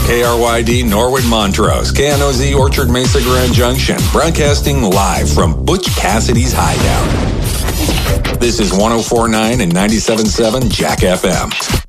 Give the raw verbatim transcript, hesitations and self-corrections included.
K R Y D Norwood Montrose, K N O Z Orchard Mesa Grand Junction, broadcasting live from Butch Cassidy's Hideout. This is one oh four point nine and ninety-seven point seven Jack F M.